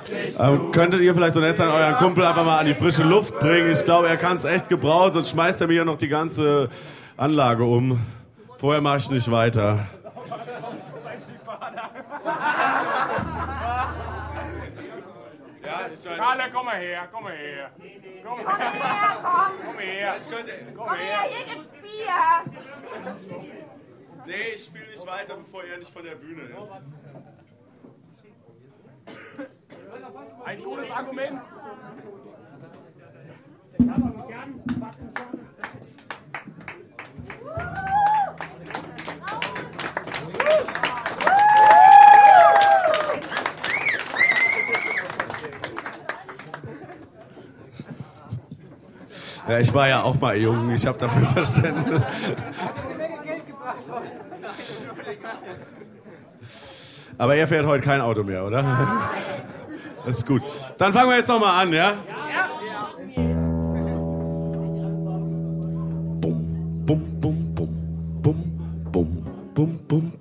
Könntet ihr vielleicht so nett sein, euren Kumpel einfach mal an die frische Luft bringen? Ich glaube, er kann es echt gebrauchen, sonst schmeißt er mir ja noch die ganze Anlage um. Vorher mache ich nicht weiter. Ja, ich meine... Kalle, komm mal her, komm mal her. Komm her, komm her. Komm her, hier gibt's Bier. Nee, ich spiele nicht weiter, bevor er nicht von der Bühne ist. Ein gutes Argument. Ja, ich war ja auch mal jung, ich habe dafür Verständnis. Aber er fährt heute kein Auto mehr, oder? Das ist gut. Dann fangen wir jetzt noch mal an, ja? Bum, bum, bum, bum, bum, bum, bum, bum,